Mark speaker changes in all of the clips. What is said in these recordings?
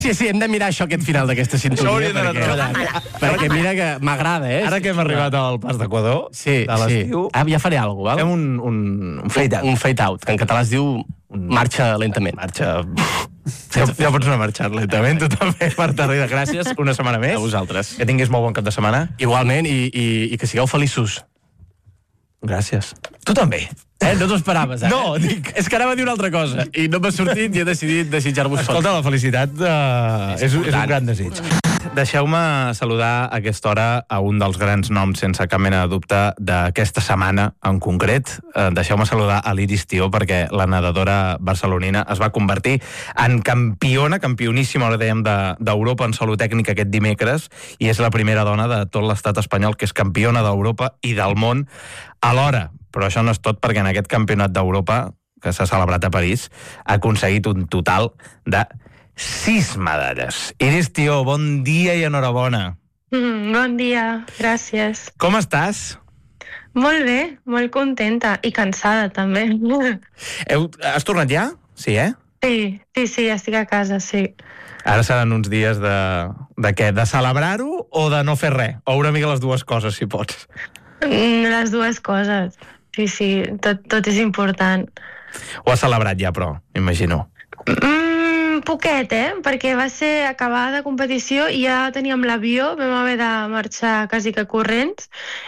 Speaker 1: Sí, hem de mirar això, aquest final d'aquesta sintonia. Perquè mira que m'agrada,
Speaker 2: Ara que hem arribat al Pas d'Equador, de l'estiu...
Speaker 1: Ja faré alguna cosa, val?
Speaker 2: Fem un fade-out.
Speaker 1: Un fade-out, que en català es diu marxa lentament.
Speaker 2: Marxa... Ja pots anar marxant lentament, tu també, Marta Rida. Gràcies, una setmana més.
Speaker 1: A vosaltres.
Speaker 2: Que tinguis molt bon cap de setmana.
Speaker 1: Igualment, i que sigueu feliços.
Speaker 2: Gràcies. Tu també.
Speaker 1: No t'ho esperaves,
Speaker 2: No, dic...
Speaker 1: És que anava a dir una altra cosa, i no m'ha sortit i he decidit desitjar-vos feliç.
Speaker 2: Escolta, la felicitat és un gran desig. Deixeu-me saludar a aquesta hora a un dels grans noms, sense cap mena de dubte, d'aquesta setmana en concret. Deixeu-me saludar a l'Iris Tió, perquè la nedadora barcelonina es va convertir en campioníssima, ara dèiem, d'Europa en salut tècnica aquest dimecres, i és la primera dona de tot l'estat espanyol que és campiona d'Europa i del món alhora. Però això no és tot, perquè en aquest campionat d'Europa, que s'ha celebrat a París, ha aconseguit un total de 6 medalles. Iris Tió, bon dia i enhorabona.
Speaker 3: Bon dia, gràcies.
Speaker 2: Com estàs?
Speaker 3: Molt bé, molt contenta i cansada també.
Speaker 2: Has tornat ja? Sí,
Speaker 3: Sí, ja estic a casa, sí.
Speaker 2: Ara seran uns dies de què? De celebrar-ho o de no fer res? O una mica les dues coses, si pots.
Speaker 3: Les dues coses. Sí, tot és important.
Speaker 2: Ho has celebrat ja, però, m'imagino.
Speaker 3: Poquet, perquè va ser acabar de competició i ja teníem l'avió, vam haver de marxar quasi que corrents,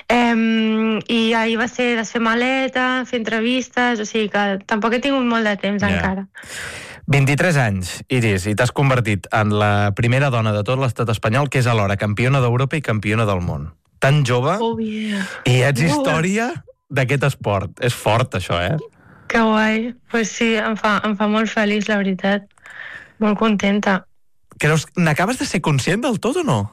Speaker 3: i ahir va ser desfer maleta, fer entrevistes, o sigui que tampoc he tingut molt de temps encara.
Speaker 2: 23 anys, Iris, i t'has convertit en la primera dona de tot l'estat espanyol que és alhora campiona d'Europa i campiona del món. Tan jove, i ets història d'aquest esport. És fort, això,
Speaker 3: Que guai. Pues sí, em fa molt feliç, la veritat. Molt contenta.
Speaker 2: Creus que n'acabes de ser conscient del tot o no?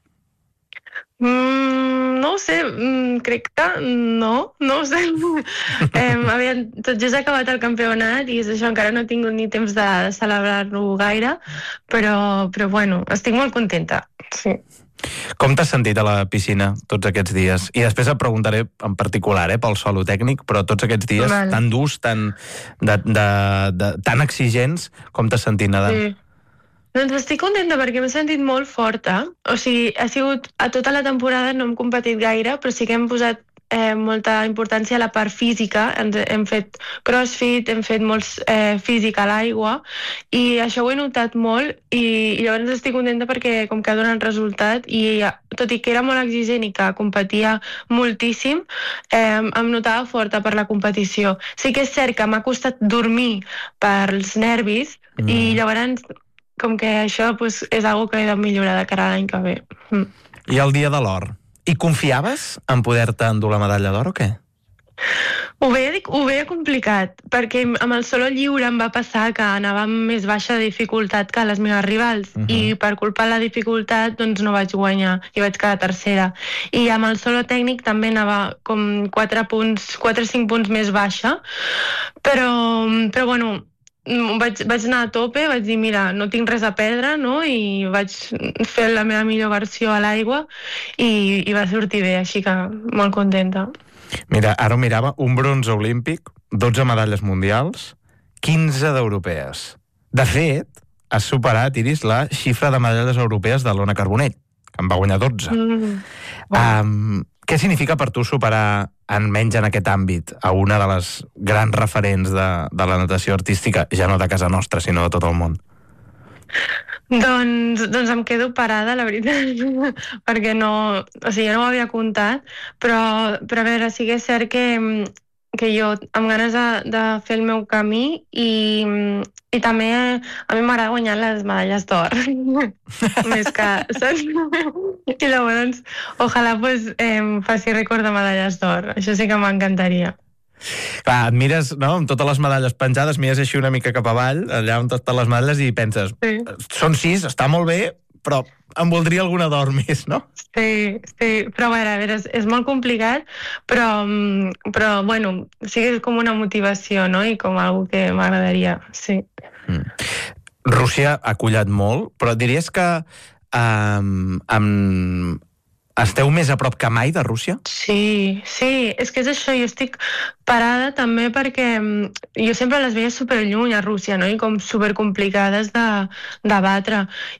Speaker 3: No ho sé, crec que no ho sé. Tot just ha acabat el campionat i és això, encara no he tingut ni temps de celebrar-lo gaire, però bueno, estic molt contenta, sí.
Speaker 2: Com t'has sentit a la piscina tots aquests dies? I després et preguntaré en particular pel solo tècnic, però tots aquests dies tan durs, tan exigents, com t'has sentit nedant?
Speaker 3: Sí. Doncs estic contenta perquè m'he sentit molt forta. O sigui, a tota la temporada no hem competit gaire, però sí que hem posat molta importància a la part física. Hem fet crossfit, hem fet molt físic a l'aigua, i això ho he notat molt, i llavors estic contenta perquè com que ha donat resultat, i tot i que era molt exigent i que competia moltíssim, em notava forta per la competició. Sí que és cert que m'ha costat dormir pels nervis, i llavors com que això és una cosa que he de millorar de cara a l'any que ve.
Speaker 2: I el dia de l'or? I confiaves en poder-te endur la medalla d'or o què?
Speaker 3: Ho veia complicat, perquè amb el solo lliure em va passar que anava amb més baixa dificultat que les meves rivals, i per culpa de la dificultat doncs no vaig guanyar i vaig quedar tercera. I amb el solo tècnic també anava com 4 o 5 punts més baixa, però bueno, vaig anar a tope, vaig dir, mira, no tinc res a perdre, no? I vaig fer la meva millor versió a l'aigua i va sortir bé, així que molt contenta.
Speaker 2: Mira, ara ho mirava, un bronze olímpic, 12 medalles mundials, 15 d'europees. De fet, has superat, Iris, la xifra de medalles europees de l'Ona Carbonell, que en va guanyar 12. Què significa per tu superar, almenys en aquest àmbit, a una de les grans referents de la natació artística, ja no de casa nostra, sinó de tot el món?
Speaker 3: Doncs em quedo parada, la veritat, perquè no ho havia comptat, però a veure, sí que és cert que jo amb ganes de fer el meu camí, i també a mi m'agrada guanyar les medalles d'or més que, saps? I llavors ojalà faci rècord de medalles d'or, això sí que m'encantaria.
Speaker 2: Clar, et mires, no?, amb totes les medalles penjades, mires així una mica cap avall, allà on estan les medalles, i penses, són 6, està molt bé, però em voldria alguna d'or més, no?
Speaker 3: Sí, però a veure, és molt complicat, però bueno, sí que és com una motivació, no?, i com algo que m'agradaria, sí.
Speaker 2: Rússia ha collat molt, però diries que amb Esteu més a prop que mai de Rússia?
Speaker 3: Sí, és que és això, jo estic parada també perquè jo sempre les veia superlluny a Rússia, no? I com supercomplicades de batre.